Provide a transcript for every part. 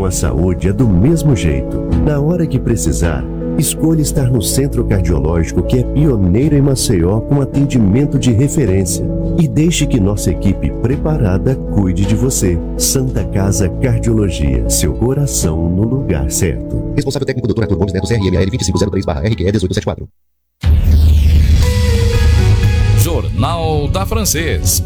atenção à saúde é do mesmo jeito. Na hora que precisar, escolha estar no Centro Cardiológico, que é pioneiro em Maceió com atendimento de referência. E deixe que nossa equipe preparada cuide de você. Santa Casa Cardiologia, seu coração no lugar certo. Responsável técnico Dr. Arthur Gomes Neto, CRMR 2503/RQE 1874. Jornal da Francês.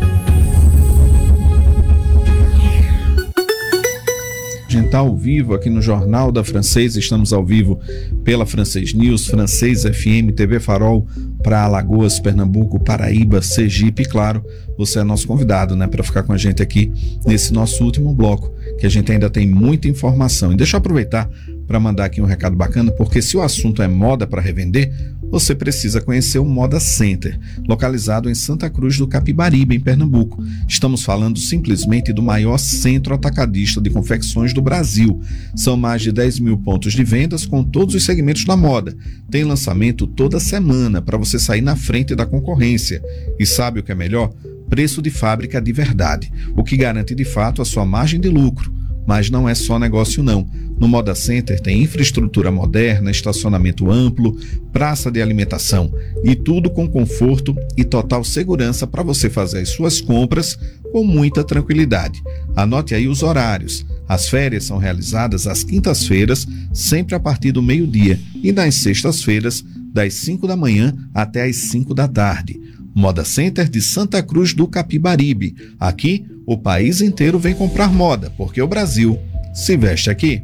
A gente está ao vivo aqui no Jornal da Francês, estamos ao vivo pela Francês News, Francês FM, TV Farol para Alagoas, Pernambuco, Paraíba, Sergipe, e claro, você é nosso convidado, né, para ficar com a gente aqui nesse nosso último bloco, que a gente ainda tem muita informação. E deixa eu aproveitar para mandar aqui um recado bacana, porque se o assunto é moda para revender, você precisa conhecer o Moda Center, localizado em Santa Cruz do Capibaribe, em Pernambuco. Estamos falando simplesmente do maior centro atacadista de confecções do Brasil. São mais de 10 mil pontos de vendas com todos os segmentos da moda. Tem lançamento toda semana para você sair na frente da concorrência. E sabe o que é melhor? Preço de fábrica de verdade, o que garante de fato a sua margem de lucro. Mas não é só negócio não. No Moda Center tem infraestrutura moderna, estacionamento amplo, praça de alimentação e tudo com conforto e total segurança para você fazer as suas compras com muita tranquilidade. Anote aí os horários. As férias são realizadas às quintas-feiras, sempre a partir do meio-dia, e nas sextas-feiras, das 5 da manhã até as 5 da tarde. Moda Center de Santa Cruz do Capibaribe. Aqui, o país inteiro vem comprar moda, porque o Brasil se veste aqui.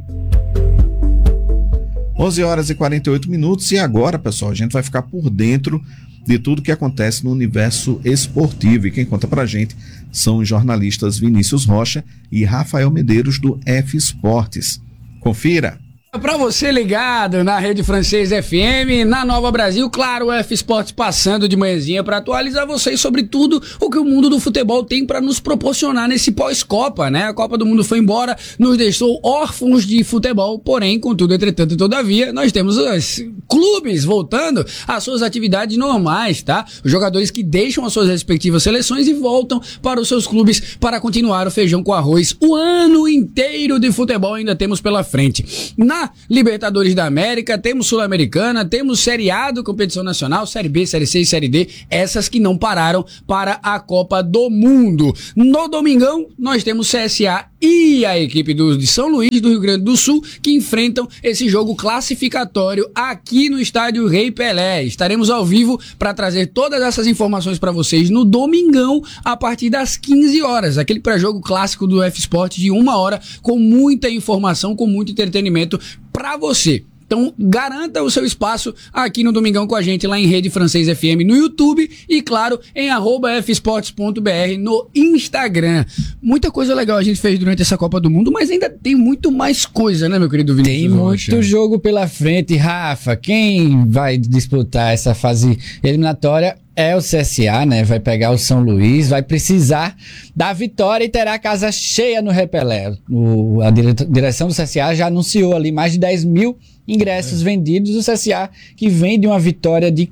11h48 e agora, pessoal, a gente vai ficar por dentro de tudo que acontece no universo esportivo. E quem conta pra gente são os jornalistas Vinícius Rocha e Rafael Medeiros do F Esportes. Confira! Para você ligado na Rede Francês FM, na Nova Brasil, claro, o F Esportes passando de manhãzinha para atualizar vocês sobre tudo o que o mundo do futebol tem para nos proporcionar nesse pós-Copa, né? A Copa do Mundo foi embora, nos deixou órfãos de futebol, porém, contudo, entretanto e todavia, nós temos os clubes voltando às suas atividades normais, tá? Os jogadores que deixam as suas respectivas seleções e voltam para os seus clubes para continuar o feijão com arroz. O ano inteiro de futebol ainda temos pela frente. Na Libertadores da América, temos Sul-Americana, temos Série A do Competição Nacional, Série B, Série C e Série D, essas que não pararam para a Copa do Mundo. No domingão, nós temos CSA e a equipe de São Luís, do Rio Grande do Sul, que enfrentam esse jogo classificatório aqui no estádio Rei Pelé. Estaremos ao vivo para trazer todas essas informações para vocês no domingão, a partir das 15 horas. Aquele pré-jogo clássico do F Sport de 1 hora, com muita informação, com muito entretenimento para você. Então, garanta o seu espaço aqui no Domingão com a gente lá em Rede Francês FM no YouTube e, claro, em @fsports.br no Instagram. Muita coisa legal a gente fez durante essa Copa do Mundo, mas ainda tem muito mais coisa, né, meu querido Vinícius? Tem muito jogo pela frente, Rafa. Quem vai disputar essa fase eliminatória é o CSA, né? Vai pegar o São Luís, vai precisar da vitória e terá a casa cheia no Repelé. A direção do CSA já anunciou ali mais de 10 mil ingressos vendidos. O CSA que vem de uma vitória de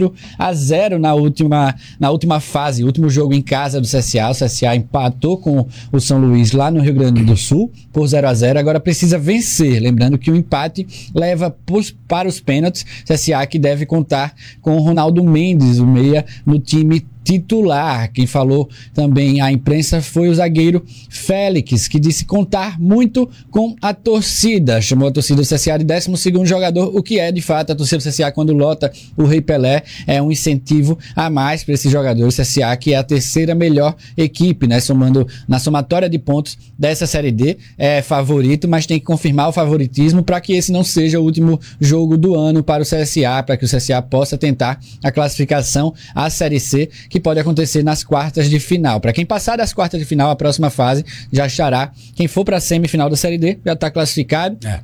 4-0 na última fase, último jogo em casa do CSA. O CSA empatou com o São Luís lá no Rio Grande do Sul por 0-0. Agora precisa vencer. Lembrando que o empate leva para os pênaltis. CSA que deve contar com o Ronaldo Mendes, o meia, no time titular. Quem falou também à imprensa foi o zagueiro Félix, que disse contar muito com a torcida. Chamou a torcida do CSA de 12º jogador, o que é de fato a torcida do CSA quando lota o Rei Pelé. É um incentivo a mais para esse jogador. O CSA que é a terceira melhor equipe, né? Somando na somatória de pontos dessa Série D, é favorito, mas tem que confirmar o favoritismo para que esse não seja o último jogo do ano para o CSA, para que o CSA possa tentar a classificação à Série C, que pode acontecer nas quartas de final. Para quem passar das quartas de final, a próxima fase já estará. Quem for para a semifinal da Série D já está classificado.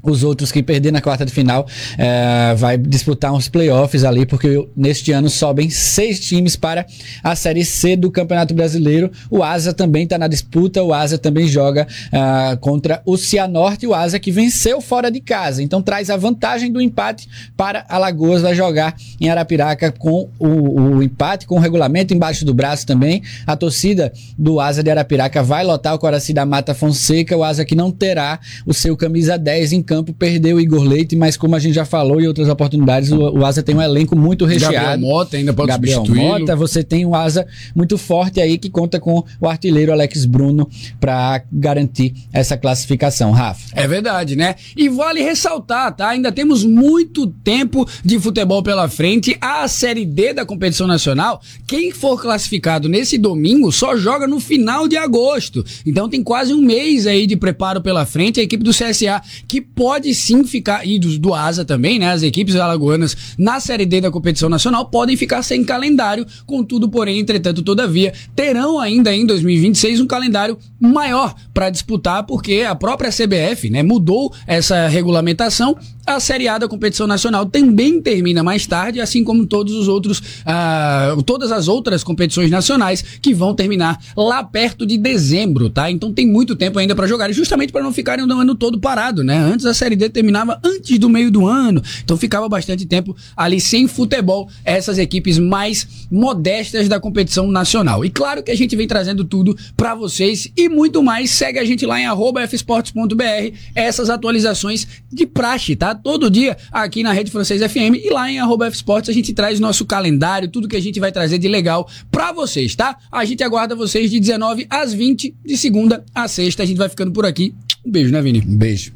Os outros que perder na quarta de final vai disputar uns playoffs ali, porque neste ano sobem 6 times para a Série C do Campeonato Brasileiro. O Asa também está na disputa, o Asa também joga contra o Cianorte, o Asa que venceu fora de casa, então traz a vantagem do empate para Alagoas, vai jogar em Arapiraca com o empate, com o regulamento embaixo do braço também. A torcida do Asa de Arapiraca vai lotar o Coraci da Mata Fonseca, o Asa que não terá o seu camisa 10 em campo, perdeu o Igor Leite, mas como a gente já falou em outras oportunidades, o Asa tem um elenco muito recheado. Gabriel Mota ainda pode substituir. Mota, você tem um Asa muito forte aí que conta com o artilheiro Alex Bruno para garantir essa classificação, Rafa. É verdade, né? E vale ressaltar, tá? Ainda temos muito tempo de futebol pela frente. A Série D da competição nacional, quem for classificado nesse domingo só joga no final de agosto. Então tem quase um mês aí de preparo pela frente. A equipe do CSA, que pode sim ficar, e do Asa também, né? As equipes alagoanas na Série D da competição nacional podem ficar sem calendário, contudo, porém, entretanto, todavia, terão ainda em 2026 um calendário maior para disputar, porque a própria CBF, né, mudou essa regulamentação. A Série A da competição nacional também termina mais tarde, assim como todos os outros, todas as outras competições nacionais que vão terminar lá perto de dezembro, tá? Então tem muito tempo ainda para jogar, justamente para não ficarem o ano todo parado, né? Antes a Série D terminava antes do meio do ano, então ficava bastante tempo ali sem futebol, essas equipes mais modestas da competição nacional. E claro que a gente vem trazendo tudo para vocês e muito mais. Segue a gente lá em @fsports.br, essas atualizações de praxe, tá? Todo dia aqui na Rede Francês FM e lá em @fsports a gente traz nosso calendário, tudo que a gente vai trazer de legal pra vocês, tá? A gente aguarda vocês de 19 às 20, de segunda a sexta. A gente vai ficando por aqui. Um beijo, né, Vini? Um beijo.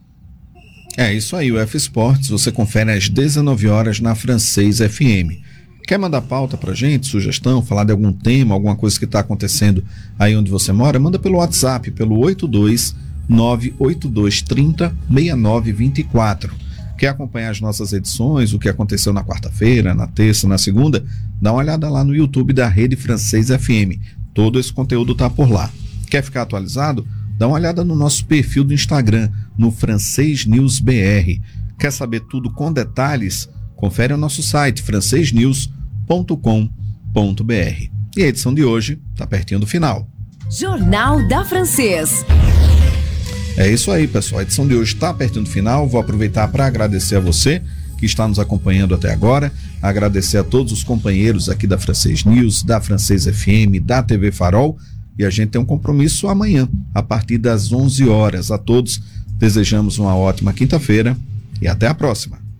É isso aí, o F-Sports, você confere às 19 horas na Francês FM. Quer mandar pauta pra gente, sugestão, falar de algum tema, alguma coisa que está acontecendo aí onde você mora? Manda pelo WhatsApp, pelo 82982306924. Quer acompanhar as nossas edições, o que aconteceu na quarta-feira, na terça, na segunda? Dá uma olhada lá no YouTube da Rede Francês FM. Todo esse conteúdo tá por lá. Quer ficar atualizado? Dá uma olhada no nosso perfil do Instagram, no Francês News BR. Quer saber tudo com detalhes? Confere o nosso site, francesnews.com.br. E a edição de hoje está pertinho do final. Jornal da Francês. É isso aí, pessoal. A edição de hoje está pertinho do final. Vou aproveitar para agradecer a você que está nos acompanhando até agora. Agradecer a todos os companheiros aqui da Francês News, da Francês FM, da TV Farol. E a gente tem um compromisso amanhã, a partir das 11 horas. A todos, desejamos uma ótima quinta-feira e até a próxima.